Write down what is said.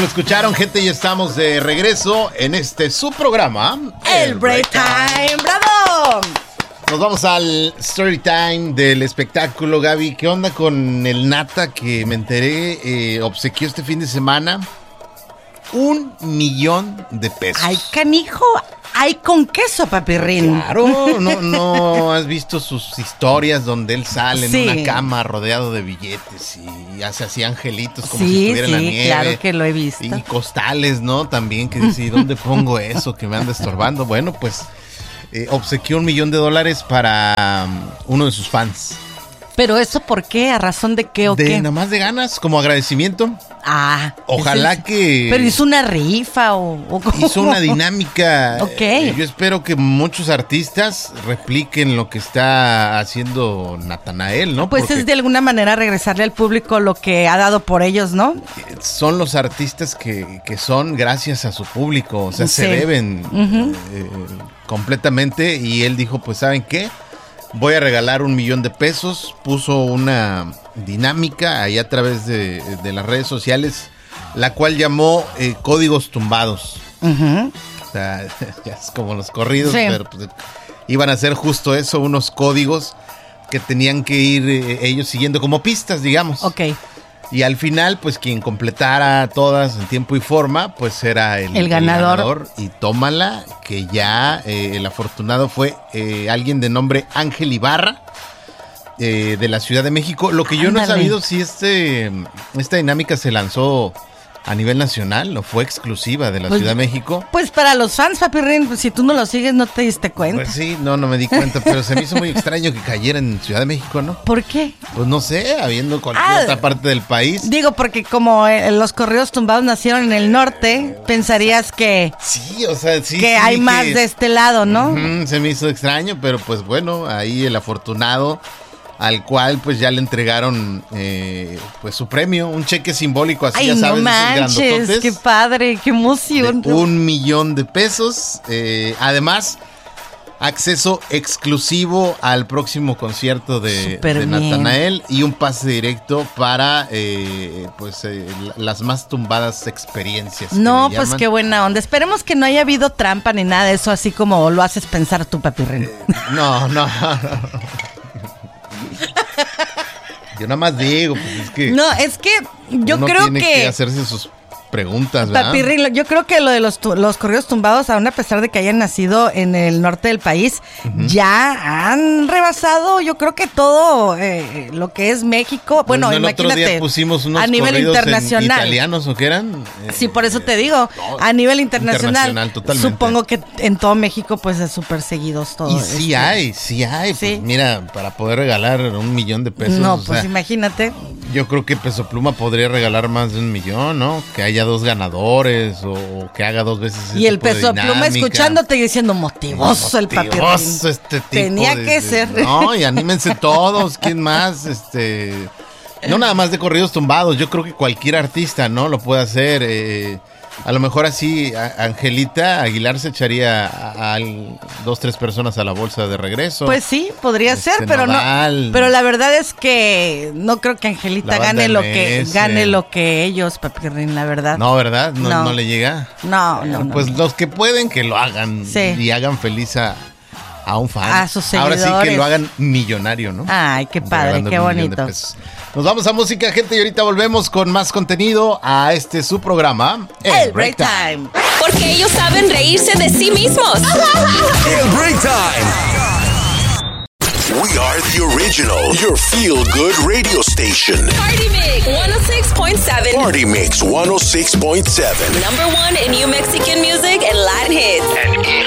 escucharon, gente, y estamos de regreso en su programa, El Break Time. ¡Bravo! Nos vamos al story time del espectáculo. Gaby, ¿qué onda con el Nata que me enteré obsequió este fin de semana? $1,000,000. Ay, canijo, hay con queso, papirrín. Claro, no has visto sus historias donde él sale en una cama rodeado de billetes y hace así angelitos como si estuviera en la nieve. Claro que lo he visto. Y costales, ¿no? También que dice, ¿y dónde pongo eso que me anda estorbando? Bueno, pues obsequió $1,000,000 para uno de sus fans. ¿Pero eso por qué? ¿A razón de qué o qué? Nada más de ganas, como agradecimiento. Ojalá que... ¿Pero hizo una rifa o hizo una dinámica. Ok. Yo espero que muchos artistas repliquen lo que está haciendo Natanael, ¿no? Pues porque es de alguna manera regresarle al público lo que ha dado por ellos, ¿no? Son los artistas que son gracias a su público, o sea, se deben completamente. Y él dijo, pues, ¿saben qué? Voy a regalar $1,000,000. Puso una dinámica ahí a través de las redes sociales, la cual llamó Códigos Tumbados. O sea, ya es como los corridos, pero pues, iban a hacer justo eso, unos códigos que tenían que ir ellos siguiendo como pistas, digamos. Ok. Y al final, pues quien completara todas en tiempo y forma, pues era el ganador. Y tómala, que ya el afortunado fue alguien de nombre Ángel Ibarra, de la Ciudad de México. Lo que yo no he sabido si esta dinámica se lanzó a nivel nacional o fue exclusiva de la Ciudad de México. Pues para los fans, papirrín, pues si tú no lo sigues no te diste cuenta. Pues sí, no me di cuenta, pero se me hizo muy extraño que cayera en Ciudad de México, ¿no? ¿Por qué? Pues no sé, habiendo cualquier otra parte del país. Digo, porque como los corridos tumbados nacieron en el norte, pensarías que... Sí, o sea, sí. Que hay más de este lado, ¿no? Se me hizo extraño, pero pues bueno, ahí el afortunado, al cual pues ya le entregaron pues su premio, un cheque simbólico, así. Ay, ya sabes, no manches, qué padre, qué emoción. $1,000,000, además acceso exclusivo al próximo concierto de Natanael y un pase directo para las más tumbadas experiencias. No, pues qué buena onda. Esperemos que no haya habido trampa ni nada de eso, así como lo haces pensar tú, papirrín. No. Yo nada más digo, pues es que... No, es que yo creo tiene que hacerse sus preguntas, ¿verdad? Papirrín, yo creo que lo de los corridos tumbados, aún a pesar de que hayan nacido en el norte del país, ya han rebasado, yo creo que todo lo que es México. Bueno, pues imagínate. El otro día pusimos unos a nivel internacional. ¿Italianos o qué eran? Sí, por eso te digo, a nivel internacional totalmente. Supongo que en todo México pues es súper seguidos todo. Y sí hay. Pues mira, para poder regalar $1,000,000. No, pues imagínate. Yo creo que Peso Pluma podría regalar más de $1,000,000, ¿no? Que haya 2 ganadores o que haga 2 veces ese y el tipo de Peso Pluma escuchándote y diciendo motivoso el papirrín. Este tipo tenía que ser. No, y anímense todos. ¿Quién más? No nada más de corridos tumbados. Yo creo que cualquier artista, ¿no? Lo puede hacer. A lo mejor así Angelita Aguilar se echaría a 2-3 personas a la bolsa de regreso. Pues sí, podría ser, pero Nodal, no. Pero la verdad es que no creo que Angelita gane lo que ellos, papirrín, la verdad. No, ¿verdad? No le llega. No. Pues los que pueden que lo hagan y hagan feliz a un fan. A sus seguidores. Ahora sí que lo hagan millonario, ¿no? Ay, qué padre, qué bonito. Nos vamos a música, gente, y ahorita volvemos con más contenido a su programa, El Break Time. Porque ellos saben reírse de sí mismos. El Break Time. We are the original, your feel-good radio station. Party Mix 106.7. Party Mix 106.7. #1 in New Mexican music and Latin hits. And